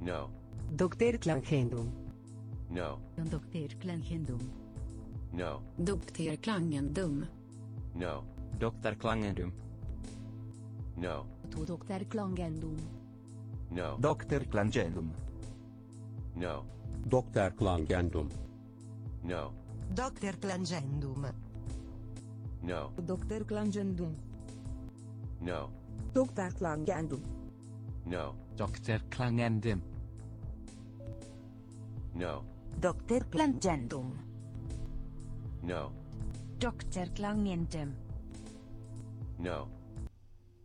No. Dr. Klangendum. No. Dr. Klangendum. No. Dr. Klangendum. No. Dr. Klangendum. No. Dr. Klangendum. No. Dr. Klangendum. No. Dr. Klangendum. No. Dr. Klangendum. No. Dr. Klangendum. No. Dr. Klangendum. No. Dr. Klangendum. No. Dr. Klangendum. No. Dr. Klangendum. No.